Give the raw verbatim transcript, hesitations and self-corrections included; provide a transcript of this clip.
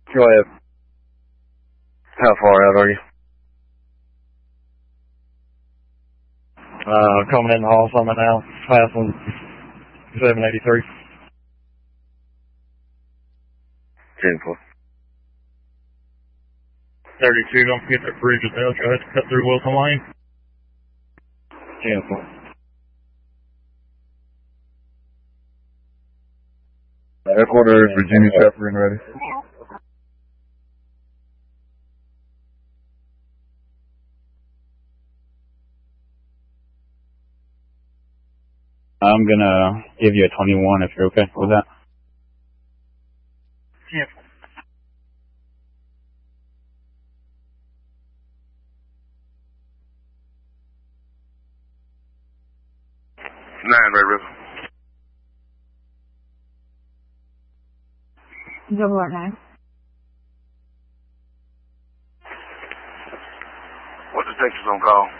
Go ahead. How far out are you? Uh, coming in the hall something now, passing seven eighty-three. ten four. thirty-two, don't forget that bridge is there. Try to cut through Wilson Lane. ten four. Headquarters, Virginia Chaplain ready. I'm gonna give you a twenty-one if you're okay with that. Yeah. Nine, Red River. Double at nine. What's the Texas on call?